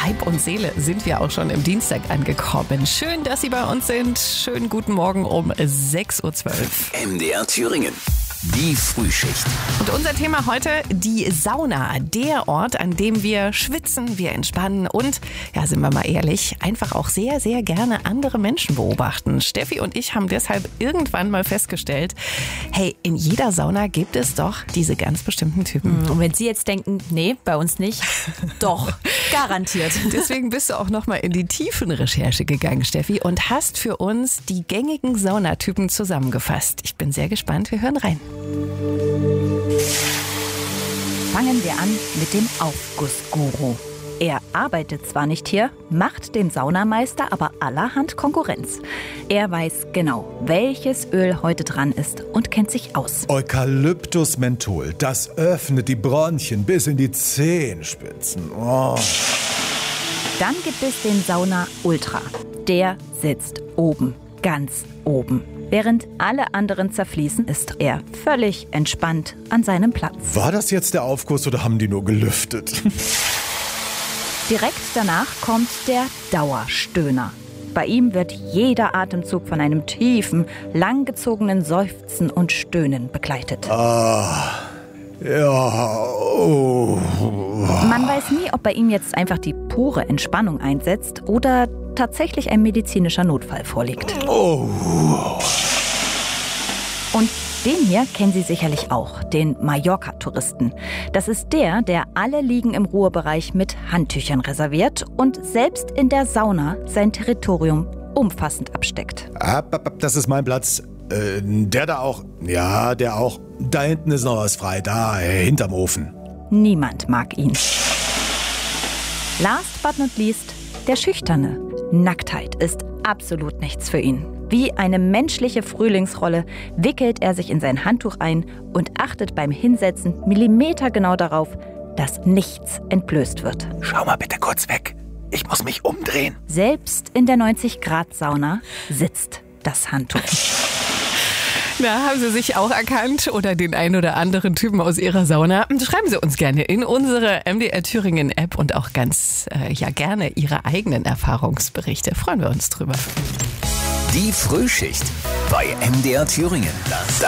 Leib und Seele sind wir auch schon im Dienstag angekommen. Schön, dass Sie bei uns sind. Schönen guten Morgen um 6.12 Uhr. MDR Thüringen. Die Frühschicht. Und unser Thema heute, die Sauna. Der Ort, an dem wir schwitzen, wir entspannen und, ja, sind wir mal ehrlich, einfach auch sehr, sehr gerne andere Menschen beobachten. Steffi und ich haben deshalb irgendwann mal festgestellt, hey, in jeder Sauna gibt es doch diese ganz bestimmten Typen. Und wenn Sie jetzt denken, nee, bei uns nicht, doch, garantiert. Deswegen bist du auch nochmal in die Tiefenrecherche gegangen, Steffi, und hast für uns die gängigen Saunatypen zusammengefasst. Ich bin sehr gespannt, wir hören rein. Fangen wir an mit dem Aufgussguru. Er arbeitet zwar nicht hier, macht dem Saunameister aber allerhand Konkurrenz. Er weiß genau, welches Öl heute dran ist und kennt sich aus. Eukalyptusmenthol, das öffnet die Bronchien bis in die Zehenspitzen. Oh. Dann gibt es den Sauna Ultra. Der sitzt oben, ganz oben. Während alle anderen zerfließen, ist er völlig entspannt an seinem Platz. War das jetzt der Aufguss oder haben die nur gelüftet? Direkt danach kommt der Dauerstöhner. Bei ihm wird jeder Atemzug von einem tiefen, langgezogenen Seufzen und Stöhnen begleitet. Ja, oh. Man weiß nie, ob bei ihm jetzt einfach die pure Entspannung einsetzt oder tatsächlich ein medizinischer Notfall vorliegt. Oh. Und den hier kennen Sie sicherlich auch, den Mallorca-Touristen. Das ist der alle Liegen im Ruhebereich mit Handtüchern reserviert und selbst in der Sauna sein Territorium umfassend absteckt. Das ist mein Platz. Der da auch. Ja, der auch. Da hinten ist noch was frei. Da, hinterm Ofen. Niemand mag ihn. Last but not least, der Schüchterne. Nacktheit ist absolut nichts für ihn. Wie eine menschliche Frühlingsrolle wickelt er sich in sein Handtuch ein und achtet beim Hinsetzen millimetergenau darauf, dass nichts entblößt wird. Schau mal bitte kurz weg. Ich muss mich umdrehen. Selbst in der 90-Grad-Sauna sitzt das Handtuch. Na, haben Sie sich auch erkannt oder den einen oder anderen Typen aus Ihrer Sauna? Schreiben Sie uns gerne in unsere MDR Thüringen App und auch ganz gerne Ihre eigenen Erfahrungsberichte. Freuen wir uns drüber. Die Frühschicht bei MDR Thüringen.